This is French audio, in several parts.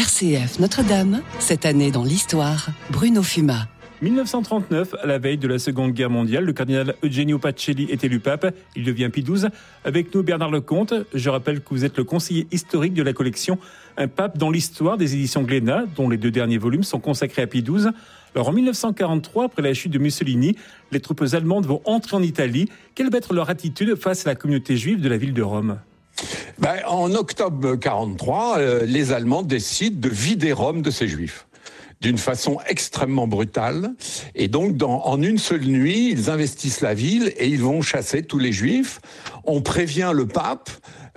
RCF Notre-Dame, cette année dans l'histoire, Bruno Fuma. 1939, à la veille de la Seconde Guerre mondiale, le cardinal Eugenio Pacelli est élu pape. Il devient Pie XII. Avec nous, Bernard Lecomte. Je rappelle que vous êtes le conseiller historique de la collection Un pape dans l'histoire des éditions Glénat, dont les 2 derniers volumes sont consacrés à Pie XII. Alors en 1943, après la chute de Mussolini, les troupes allemandes vont entrer en Italie. Quelle va être leur attitude face à la communauté juive de la ville de Rome ? En octobre 1943, les Allemands décident de vider Rome de ses juifs d'une façon extrêmement brutale. Et donc, en une seule nuit, ils investissent la ville et ils vont chasser tous les juifs. On prévient le pape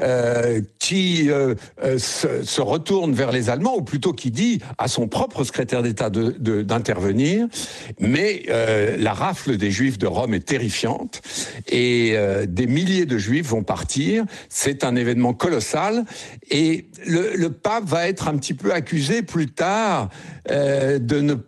qui se retourne vers les Allemands, ou plutôt qui dit à son propre secrétaire d'État d'intervenir. Mais la rafle des Juifs de Rome est terrifiante et des milliers de Juifs vont partir. C'est un événement colossal et le pape va être un petit peu accusé plus tard de ne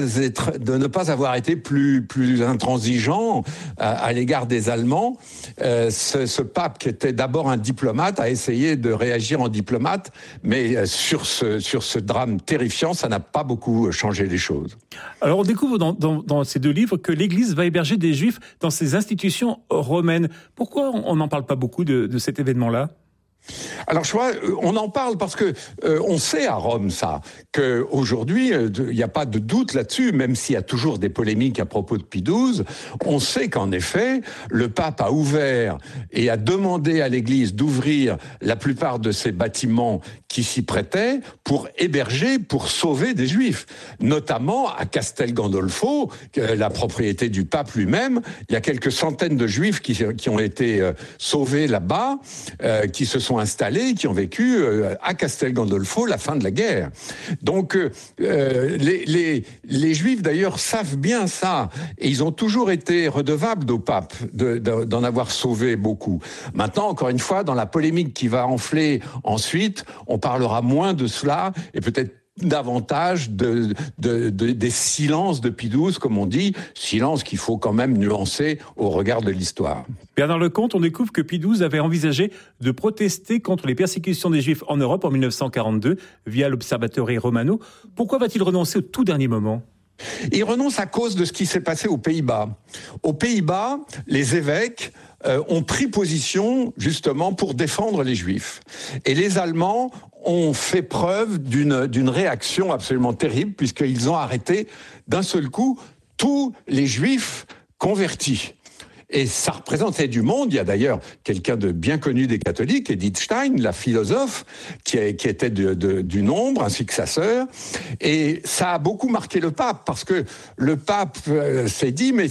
pas avoir été plus intransigeant à l'égard des Allemands. Ce pape, qui était d'abord un diplomate, a essayé de réagir en diplomate, mais sur ce drame terrifiant, ça n'a pas beaucoup changé les choses. Alors on découvre dans ces 2 livres que l'Église va héberger des Juifs dans ses institutions romaines. Pourquoi on n'en parle pas beaucoup de cet événement-là ? Alors, je crois, on en parle parce que on sait à Rome que aujourd'hui, il n'y a pas de doute là-dessus, même s'il y a toujours des polémiques à propos de Pie XII. On sait qu'en effet, le pape a ouvert et a demandé à l'Église d'ouvrir la plupart de ces bâtiments qui s'y prêtaient pour héberger, pour sauver des Juifs, notamment à Castel Gandolfo, la propriété du pape lui-même. Il y a quelques centaines de Juifs qui ont été sauvés là-bas, qui se sont installés, qui ont vécu à Castel Gandolfo la fin de la guerre. Donc les Juifs d'ailleurs savent bien ça, et ils ont toujours été redevables au pape d'en avoir sauvé beaucoup. Maintenant, encore une fois, dans la polémique qui va enfler ensuite, on parlera moins de cela et peut-être davantage des silences de Pie XII, comme on dit, silence qu'il faut quand même nuancer au regard de l'histoire. Bernard Lecomte, on découvre que Pie XII avait envisagé de protester contre les persécutions des Juifs en Europe en 1942 via l'Observatore Romano. Pourquoi va-t-il renoncer au tout dernier moment ? Il renonce à cause de ce qui s'est passé aux Pays-Bas. Aux Pays-Bas, les évêques ont pris position justement pour défendre les Juifs. Et les Allemands ont fait preuve d'une réaction absolument terrible, puisqu'ils ont arrêté d'un seul coup tous les Juifs convertis. Et ça représentait du monde. Il y a d'ailleurs quelqu'un de bien connu des catholiques, Edith Stein, la philosophe, qui était du nombre, ainsi que sa sœur. Et ça a beaucoup marqué le pape, parce que le pape s'est dit, mais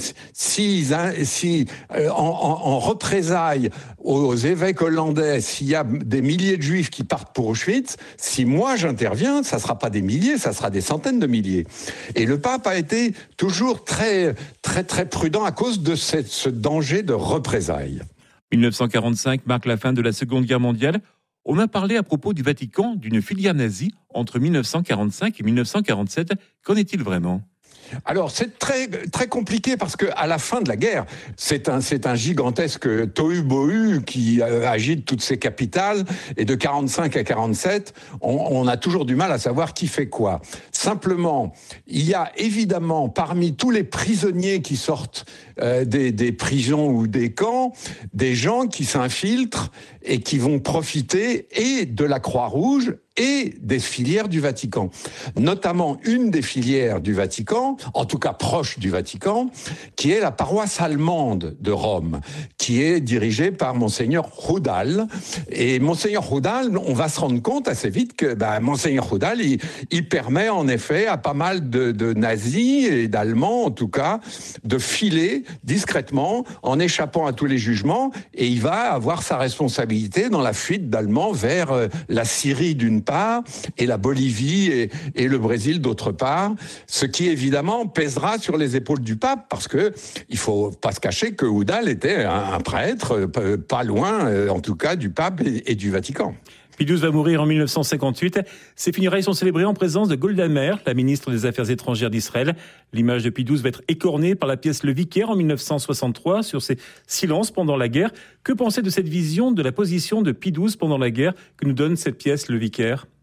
en représailles aux évêques hollandais, s'il y a des milliers de Juifs qui partent pour Auschwitz, si moi j'interviens, ça sera pas des milliers, ça sera des centaines de milliers. Et le pape a été toujours très, très, très prudent à cause de ce danger de représailles. 1945 marque la fin de la Seconde Guerre mondiale. On a parlé à propos du Vatican d'une filière nazie entre 1945 et 1947. Qu'en est-il vraiment ? Alors, c'est très, très compliqué parce que à la fin de la guerre, c'est un gigantesque tohu-bohu qui agite toutes ces capitales, et de 45 à 47, on a toujours du mal à savoir qui fait quoi. Simplement, il y a évidemment parmi tous les prisonniers qui sortent des prisons ou des camps, des gens qui s'infiltrent et qui vont profiter et de la Croix-Rouge et des filières du Vatican. Notamment une des filières du Vatican, en tout cas proche du Vatican, qui est la paroisse allemande de Rome, qui est dirigée par Monseigneur Rudal. Et Monseigneur Rudal, on va se rendre compte assez vite que Monseigneur Rudal, il permet en effet à pas mal de nazis et d'Allemands en tout cas, de filer discrètement en échappant à tous les jugements, et il va avoir sa responsabilité dans la fuite d'Allemands vers la Syrie d'une part et la Bolivie et le Brésil d'autre part, ce qui évidemment pèsera sur les épaules du pape, parce que il faut pas se cacher que Rudal était un prêtre pas loin en tout cas du pape et du Vatican. Pie XII va mourir en 1958. Ses funérailles sont célébrées en présence de Golda Meir, la ministre des Affaires étrangères d'Israël. L'image de Pie XII va être écornée par la pièce Le Vicaire en 1963 sur ses silences pendant la guerre. Que penser de cette vision de la position de Pie XII pendant la guerre que nous donne cette pièce Le Vicaire ?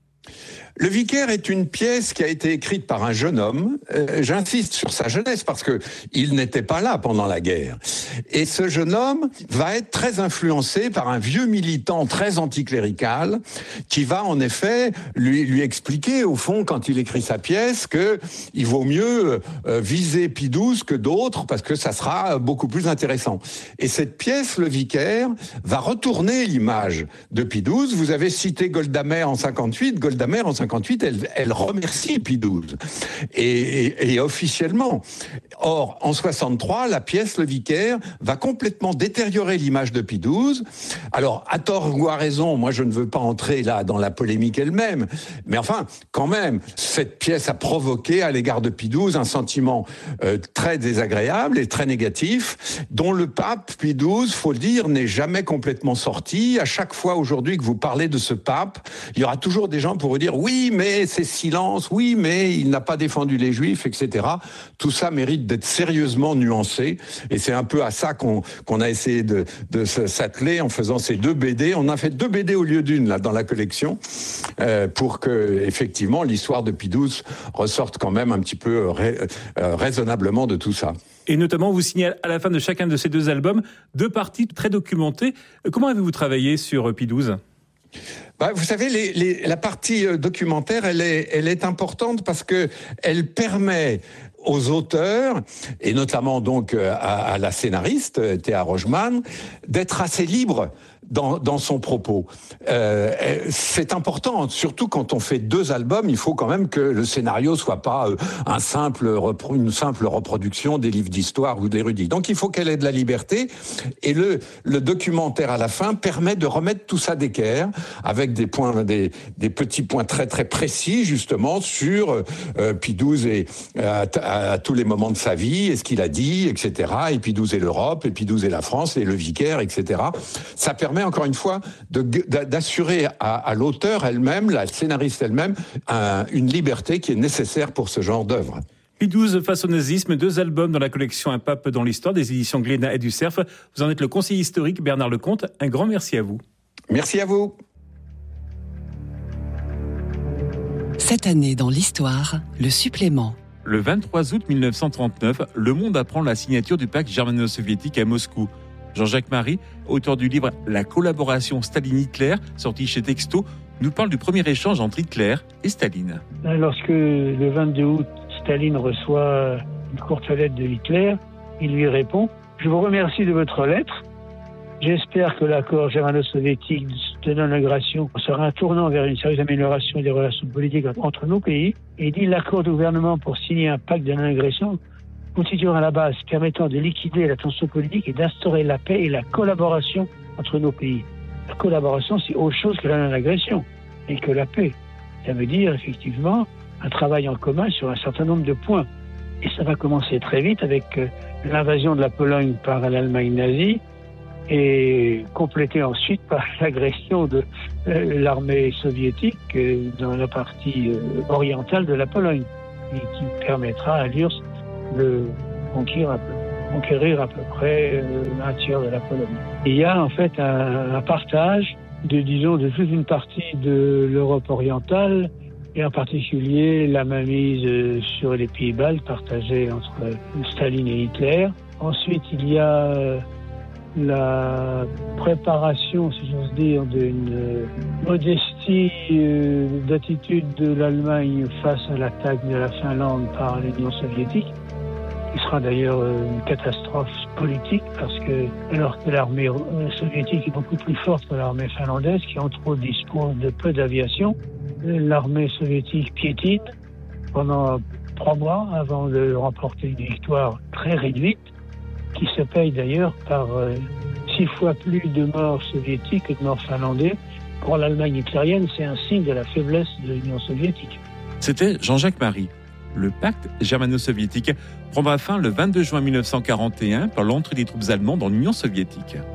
Le Vicaire est une pièce qui a été écrite par un jeune homme. J'insiste sur sa jeunesse parce que il n'était pas là pendant la guerre. Et ce jeune homme va être très influencé par un vieux militant très anticlérical qui va en effet lui expliquer au fond quand il écrit sa pièce que il vaut mieux viser Pie XII que d'autres parce que ça sera beaucoup plus intéressant. Et cette pièce, Le Vicaire, va retourner l'image de Pie XII. Vous avez cité Golda Meir en 58. Golda Meir en 58, elle remercie Pie XII. Et officiellement. Or, en 63, la pièce Le Vicaire va complètement détériorer l'image de Pie XII. Alors, à tort ou à raison, moi je ne veux pas entrer là dans la polémique elle-même, mais enfin, quand même, cette pièce a provoqué à l'égard de Pie XII un sentiment très désagréable et très négatif, dont le pape Pie XII, faut le dire, n'est jamais complètement sorti. À chaque fois aujourd'hui que vous parlez de ce pape, il y aura toujours des gens pour vous dire oui, mais c'est silence, oui, mais il n'a pas défendu les Juifs, etc. Tout ça mérite d'être sérieusement nuancé, et c'est un peu à ça qu'on a essayé de s'atteler en faisant ces 2 BD. On a fait 2 BD au lieu d'une là dans la collection pour que effectivement l'histoire de Pie XII ressorte quand même un petit peu raisonnablement de tout ça. Et notamment, vous signez à la fin de chacun de ces 2 albums 2 parties très documentées. Comment avez-vous travaillé sur Pie XII ? Vous savez, la partie documentaire, elle est importante parce que elle permet aux auteurs, et notamment donc à la scénariste, Théa Rogeman, d'être assez libre dans son propos. C'est important, surtout quand on fait 2 albums, il faut quand même que le scénario soit pas une simple reproduction des livres d'histoire ou d'érudits. Donc il faut qu'elle ait de la liberté, et le documentaire à la fin permet de remettre tout ça d'équerre, avec des petits points très très précis justement sur Pie XII et à tous les moments de sa vie, et ce qu'il a dit, etc. Et Pie XII et l'Europe, et Pie XII et la France, et le Vicaire, etc. Ça permet encore une fois d'assurer à l'auteur elle-même, la scénariste elle-même, une liberté qui est nécessaire pour ce genre d'œuvre. Pie XII face au nazisme, 2 albums dans la collection Un pape dans l'histoire des éditions Glénat et du Cerf. Vous en êtes le conseiller historique Bernard Lecomte. Un grand merci à vous. Merci à vous. Cette année dans l'histoire, le supplément. Le 23 août 1939, le monde apprend la signature du pacte germano-soviétique à Moscou. Jean-Jacques Marie, auteur du livre « La collaboration Staline-Hitler », sorti chez Texto, nous parle du premier échange entre Hitler et Staline. Lorsque le 22 août, Staline reçoit une courte lettre de Hitler, il lui répond « Je vous remercie de votre lettre. J'espère que l'accord germano-soviétique de non-agression sera un tournant vers une sérieuse amélioration des relations politiques entre nos pays. » Et il dit « L'accord du gouvernement pour signer un pacte de non-agression constituera la base permettant de liquider la tension politique et d'instaurer la paix et la collaboration entre nos pays. » La collaboration, c'est autre chose que la non-agression et que la paix. Ça veut dire, effectivement, un travail en commun sur un certain nombre de points. Et ça va commencer très vite avec l'invasion de la Pologne par l'Allemagne nazie et complété ensuite par l'agression de l'armée soviétique dans la partie orientale de la Pologne, et qui permettra à l'URSS de conquérir à peu près un tiers de la Pologne. Et il y a en fait un partage de toute une partie de l'Europe orientale, et en particulier la mainmise sur les pays baltes partagée entre Staline et Hitler. Ensuite, il y a la préparation, si j'ose dire, d'une modestie d'attitude de l'Allemagne face à l'attaque de la Finlande par l'Union soviétique, qui sera d'ailleurs une catastrophe politique, parce que alors que l'armée soviétique est beaucoup plus forte que l'armée finlandaise, qui entre autres dispose de peu d'aviation, l'armée soviétique piétine pendant 3 mois avant de remporter une victoire très réduite, qui se paye d'ailleurs par 6 fois plus de morts soviétiques que de morts finlandais. Pour l'Allemagne hitlérienne, c'est un signe de la faiblesse de l'Union soviétique. C'était Jean-Jacques Marie. Le pacte germano-soviétique prendra fin le 22 juin 1941 par l'entrée des troupes allemandes dans l'Union soviétique.